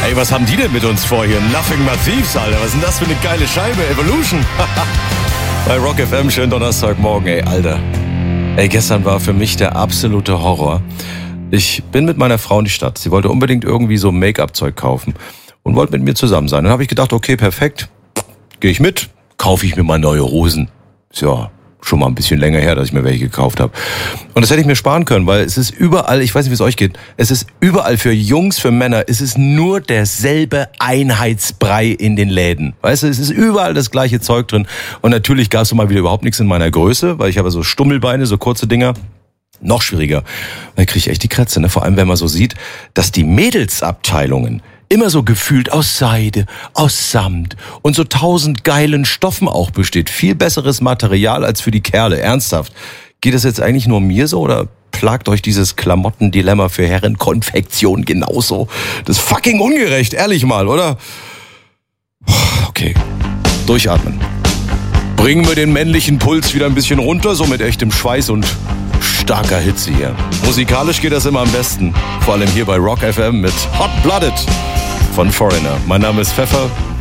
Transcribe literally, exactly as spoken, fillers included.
Ey, was haben die denn mit uns vor hier? Nothing but Thieves, Alter. Was ist denn das für eine geile Scheibe? Evolution. Bei Rock F M, schönen Donnerstagmorgen, ey, Alter. Ey, gestern war für mich der absolute Horror. Ich bin mit meiner Frau in die Stadt. Sie wollte unbedingt irgendwie so Make-up-Zeug kaufen und wollte mit mir zusammen sein. Dann habe ich gedacht, okay, perfekt, gehe ich mit, kaufe ich mir mal neue Hosen. Ja, schon mal ein bisschen länger her, dass ich mir welche gekauft habe. Und das hätte ich mir sparen können, weil es ist überall, ich weiß nicht, wie es euch geht, es ist überall für Jungs, für Männer, es ist nur derselbe Einheitsbrei in den Läden. Weißt du, es ist überall das gleiche Zeug drin. Und natürlich gab es mal wieder überhaupt nichts in meiner Größe, weil ich habe so Stummelbeine, so kurze Dinger. Noch schwieriger, weil kriege ich echt die Kratze, ne? Vor allem, wenn man so sieht, dass die Mädelsabteilungen immer so gefühlt aus Seide, aus Samt und so tausend geilen Stoffen auch besteht. Viel besseres Material als für die Kerle, ernsthaft. Geht es jetzt eigentlich nur mir so oder plagt euch dieses Klamottendilemma für Herrenkonfektion genauso? Das ist fucking ungerecht, ehrlich mal, oder? Okay, durchatmen. Bringen wir den männlichen Puls wieder ein bisschen runter, so mit echtem Schweiß und starker Hitze hier. Musikalisch geht das immer am besten. Vor allem hier bei Rock F M mit Hot Blooded von Foreigner. Mein Name ist Pfeffer.